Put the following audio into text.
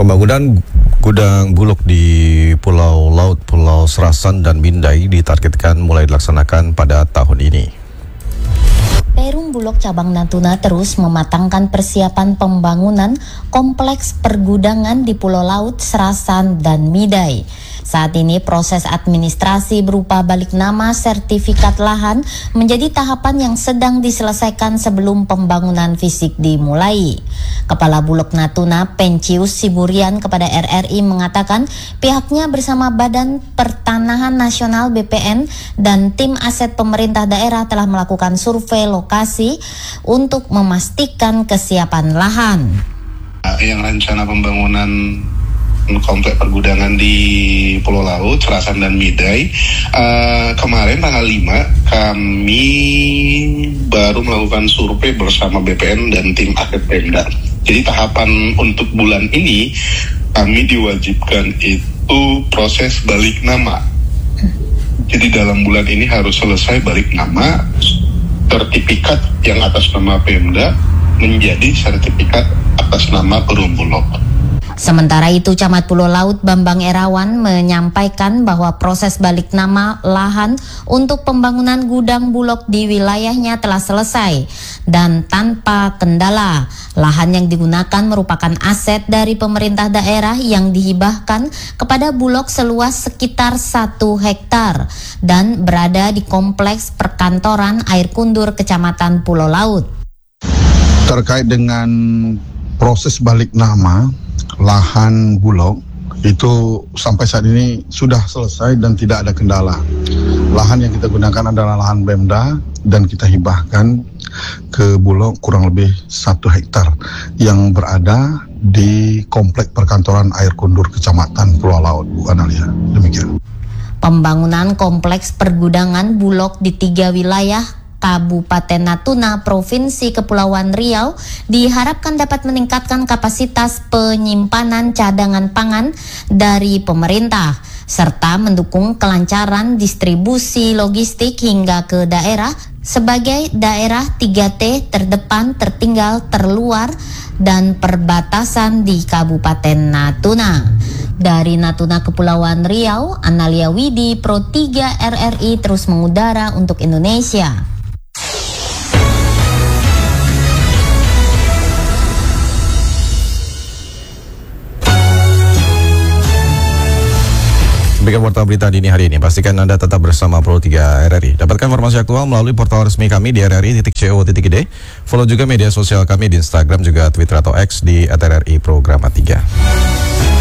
Pembangunan gudang bulog di Pulau Laut, Pulau Serasan, dan Mindai ditargetkan mulai dilaksanakan pada tahun ini. Perum Bulog Cabang Natuna terus mematangkan persiapan pembangunan kompleks pergudangan di Pulau Laut, Serasan, dan Mindai. Saat ini proses administrasi berupa balik nama sertifikat lahan menjadi tahapan yang sedang diselesaikan sebelum pembangunan fisik dimulai. Kepala Bulog Natuna, Pencius Siburian, kepada RRI mengatakan pihaknya bersama Badan Pertanahan Nasional BPN dan tim aset pemerintah daerah telah melakukan survei lokasi untuk memastikan kesiapan lahan. Yang rencana pembangunan komplek pergudangan di Pulau Laut, Serasan, dan Mindai, kemarin tanggal 5 kami baru melakukan survei bersama BPN dan tim aset Pemda. Jadi tahapan untuk bulan ini kami diwajibkan itu proses balik nama. Jadi dalam bulan ini harus selesai balik nama, sertifikat yang atas nama Pemda menjadi sertifikat atas nama Perum Bulog. Sementara itu, Camat Pulau Laut Bambang Erawan menyampaikan bahwa proses balik nama lahan untuk pembangunan gudang bulog di wilayahnya telah selesai dan tanpa kendala. Lahan yang digunakan merupakan aset dari pemerintah daerah yang dihibahkan kepada bulog seluas sekitar 1 hektar dan berada di kompleks perkantoran Air Kundur, Kecamatan Pulau Laut. Terkait dengan proses balik nama lahan bulog itu sampai saat ini sudah selesai dan tidak ada kendala. Lahan yang kita gunakan adalah lahan Pemda dan kita hibahkan ke bulog kurang lebih 1 hektar yang berada di komplek perkantoran Air Kundur, Kecamatan Pulau Laut, Bu Analia. Demikian. Pembangunan kompleks pergudangan bulog di 3 wilayah Kabupaten Natuna, Provinsi Kepulauan Riau diharapkan dapat meningkatkan kapasitas penyimpanan cadangan pangan dari pemerintah serta mendukung kelancaran distribusi logistik hingga ke daerah sebagai daerah 3T terdepan, tertinggal, terluar, dan perbatasan di Kabupaten Natuna. Dari Natuna, Kepulauan Riau, Analia Widi, Pro 3 RRI terus mengudara untuk Indonesia. Demikian warta berita dini hari ini. Pastikan Anda tetap bersama Pro 3 RRI. Dapatkan informasi aktual melalui portal resmi kami di rri.co.id. Follow juga media sosial kami di Instagram, juga Twitter atau X di @RRI Programa 3.